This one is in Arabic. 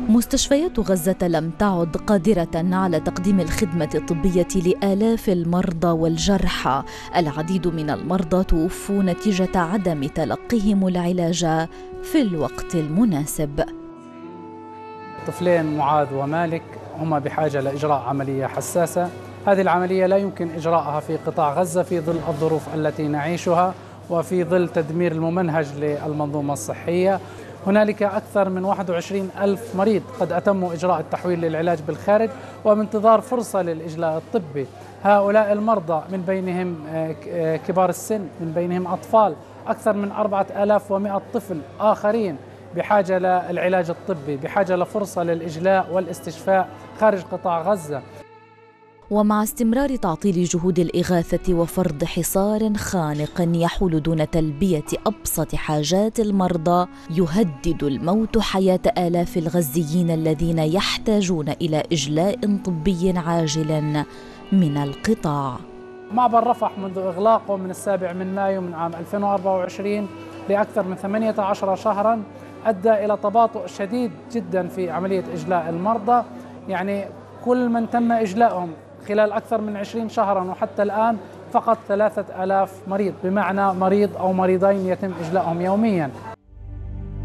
مستشفيات غزة لم تعد قادرة على تقديم الخدمة الطبية لآلاف المرضى والجرحى. العديد من المرضى توفوا نتيجة عدم تلقيهم العلاج في الوقت المناسب. طفلين معاذ ومالك هما بحاجة لإجراء عملية حساسة. هذه العملية لا يمكن إجراءها في قطاع غزة في ظل الظروف التي نعيشها وفي ظل تدمير الممنهج للمنظومة الصحية. هنالك أكثر من 21 ألف مريض قد أتموا إجراء التحويل للعلاج بالخارج وبانتظار فرصة للإجلاء الطبي. هؤلاء المرضى من بينهم كبار السن، من بينهم أطفال، أكثر من 4100 طفل آخرين بحاجة للعلاج الطبي، بحاجة لفرصة للإجلاء والاستشفاء خارج قطاع غزة. ومع استمرار تعطيل جهود الإغاثة وفرض حصار خانق يحول دون تلبية أبسط حاجات المرضى، يهدد الموت حياة آلاف الغزيين الذين يحتاجون إلى إجلاء طبي عاجل من القطاع. معبر رفح منذ إغلاقه من 7 مايو من عام 2024 لأكثر من 18 شهراً أدى إلى تباطؤ شديد جداً في عملية إجلاء المرضى. يعني كل من تم إجلاءهم خلال أكثر من 20 شهراً وحتى الآن فقط 3000 مريض، بمعنى مريض أو مريضين يتم إجلاءهم يومياً.